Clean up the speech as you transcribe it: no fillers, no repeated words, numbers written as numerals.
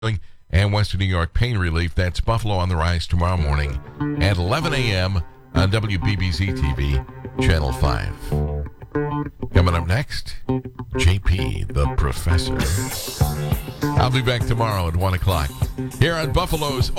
and Western New York pain relief. That's Buffalo on the Rise tomorrow morning at 11 a.m. on WBBZ TV, Channel 5. Coming up next, JP, the Professor. I'll be back tomorrow at 1 o'clock here on Buffalo's